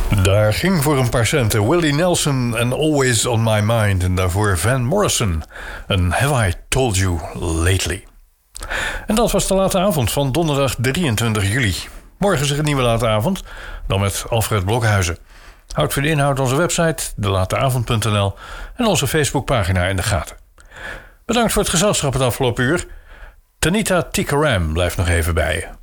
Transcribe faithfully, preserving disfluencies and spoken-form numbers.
Daar ging voor een paar centen Willie Nelson en Always on My Mind. En daarvoor Van Morrison en Have I Told You Lately. En dat was de late avond van donderdag drieëntwintig juli. Morgen is er een nieuwe late avond, dan met Alfred Blokhuizen. Houd voor de inhoud onze website, de late avond punt n l en onze Facebookpagina in de gaten. Bedankt voor het gezelschap het afgelopen uur. Tanita Tikaram blijft nog even bij je.